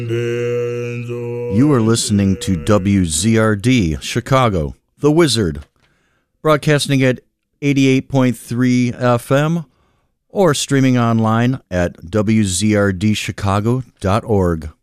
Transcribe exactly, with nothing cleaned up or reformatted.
You are listening to W Z R D, Chicago, The Wizard, broadcasting at eighty-eight point three F M or streaming online at w z r d chicago dot org.